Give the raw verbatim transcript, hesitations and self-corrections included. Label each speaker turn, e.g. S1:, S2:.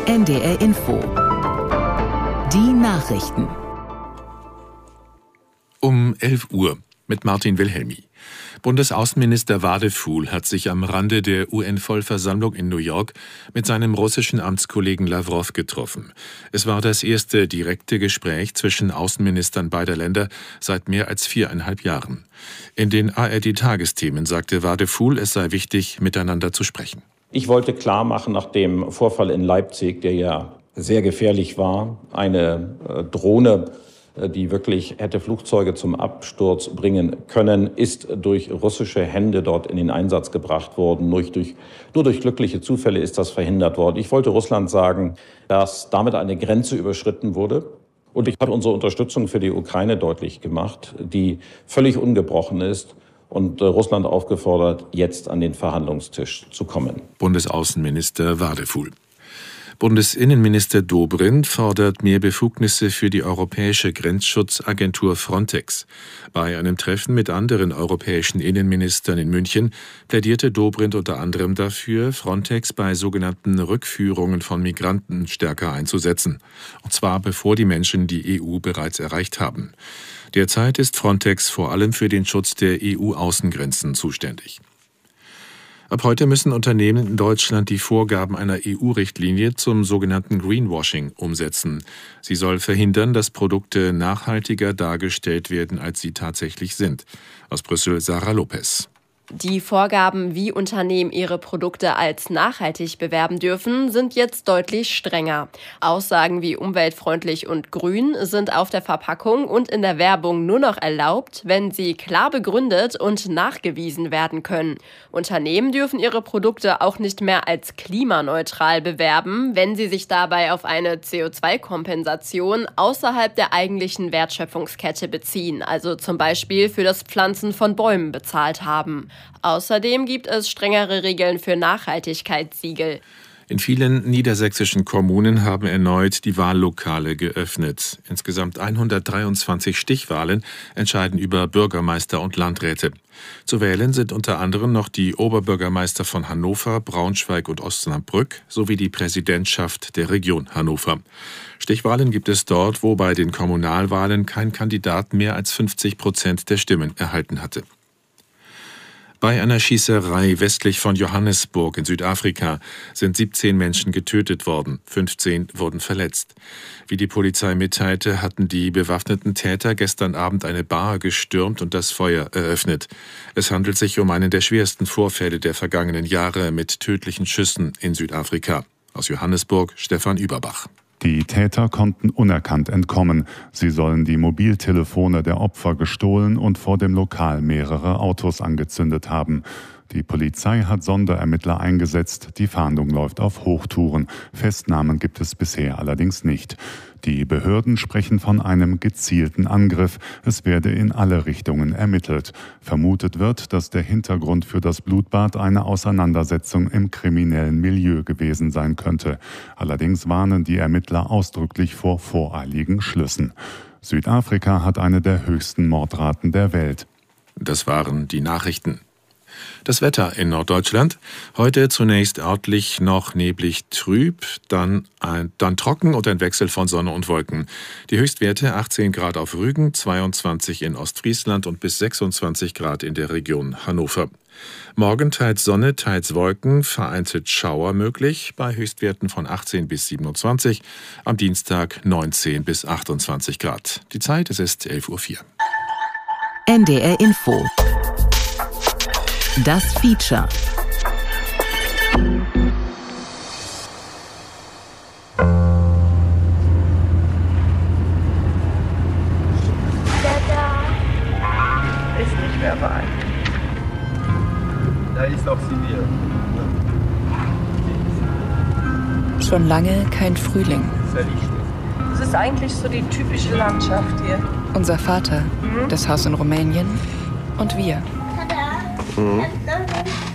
S1: N D R Info. Die Nachrichten.
S2: Um elf Uhr mit Martin Wilhelmi. Bundesaußenminister Wadefuhl hat sich am Rande der U N-Vollversammlung in New York mit seinem russischen Amtskollegen Lawrow getroffen. Es war das erste direkte Gespräch zwischen Außenministern beider Länder seit mehr als viereinhalb Jahren. In den A R D-Tagesthemen sagte Wadefuhl, es sei wichtig, miteinander zu sprechen.
S3: Ich wollte klar machen, nach dem Vorfall in Leipzig, der ja sehr gefährlich war, eine äh, Drohne, die wirklich hätte Flugzeuge zum Absturz bringen können, ist durch russische Hände dort in den Einsatz gebracht worden. Nur durch, nur durch glückliche Zufälle ist das verhindert worden. Ich wollte Russland sagen, dass damit eine Grenze überschritten wurde. Und ich habe unsere Unterstützung für die Ukraine deutlich gemacht, die völlig ungebrochen ist. Und Russland aufgefordert, jetzt an den Verhandlungstisch zu kommen.
S2: Bundesaußenminister Wadefuhl. Bundesinnenminister Dobrindt fordert mehr Befugnisse für die europäische Grenzschutzagentur Frontex. Bei einem Treffen mit anderen europäischen Innenministern in München plädierte Dobrindt unter anderem dafür, Frontex bei sogenannten Rückführungen von Migranten stärker einzusetzen. Und zwar bevor die Menschen die E U bereits erreicht haben. Derzeit ist Frontex vor allem für den Schutz der E U-Außengrenzen zuständig. Ab heute müssen Unternehmen in Deutschland die Vorgaben einer E U-Richtlinie zum sogenannten Greenwashing umsetzen. Sie soll verhindern, dass Produkte nachhaltiger dargestellt werden, als sie tatsächlich sind. Aus Brüssel Sarah Lopez.
S4: Die Vorgaben, wie Unternehmen ihre Produkte als nachhaltig bewerben dürfen, sind jetzt deutlich strenger. Aussagen wie umweltfreundlich und grün sind auf der Verpackung und in der Werbung nur noch erlaubt, wenn sie klar begründet und nachgewiesen werden können. Unternehmen dürfen ihre Produkte auch nicht mehr als klimaneutral bewerben, wenn sie sich dabei auf eine C O zwei Kompensation außerhalb der eigentlichen Wertschöpfungskette beziehen, also zum Beispiel für das Pflanzen von Bäumen bezahlt haben. Außerdem gibt es strengere Regeln für Nachhaltigkeitssiegel.
S2: In vielen niedersächsischen Kommunen haben erneut die Wahllokale geöffnet. Insgesamt hundertdreiundzwanzig Stichwahlen entscheiden über Bürgermeister und Landräte. Zu wählen sind unter anderem noch die Oberbürgermeister von Hannover, Braunschweig und Osnabrück sowie die Präsidentschaft der Region Hannover. Stichwahlen gibt es dort, wo bei den Kommunalwahlen kein Kandidat mehr als fünfzig Prozent der Stimmen erhalten hatte. Bei einer Schießerei westlich von Johannesburg in Südafrika sind siebzehn Menschen getötet worden, fünfzehn wurden verletzt. Wie die Polizei mitteilte, hatten die bewaffneten Täter gestern Abend eine Bar gestürmt und das Feuer eröffnet. Es handelt sich um einen der schwersten Vorfälle der vergangenen Jahre mit tödlichen Schüssen in Südafrika. Aus Johannesburg Stefan Überbach.
S5: Die Täter konnten unerkannt entkommen. Sie sollen die Mobiltelefone der Opfer gestohlen und vor dem Lokal mehrere Autos angezündet haben. Die Polizei hat Sonderermittler eingesetzt. Die Fahndung läuft auf Hochtouren. Festnahmen gibt es bisher allerdings nicht. Die Behörden sprechen von einem gezielten Angriff. Es werde in alle Richtungen ermittelt. Vermutet wird, dass der Hintergrund für das Blutbad eine Auseinandersetzung im kriminellen Milieu gewesen sein könnte. Allerdings warnen die Ermittler ausdrücklich vor voreiligen Schlüssen. Südafrika hat eine der höchsten Mordraten der Welt.
S2: Das waren die Nachrichten. Das Wetter in Norddeutschland. Heute zunächst örtlich noch neblig trüb, dann, ein, dann trocken und ein Wechsel von Sonne und Wolken. Die Höchstwerte achtzehn Grad auf Rügen, zweiundzwanzig in Ostfriesland und bis sechsundzwanzig Grad in der Region Hannover. Morgen teils Sonne, teils Wolken, vereinzelt Schauer möglich, bei Höchstwerten von achtzehn bis siebenundzwanzig, am Dienstag neunzehn bis achtundzwanzig Grad. Die Zeit, es ist elf Uhr vier.
S1: N D R Info. Das Feature.
S6: Ist nicht mehr weit. Da ist auch sie wieder.
S7: Schon lange kein Frühling.
S6: Das ist eigentlich so die typische Landschaft hier.
S7: Unser Vater, mhm. das Haus in Rumänien und wir.
S6: Mhm.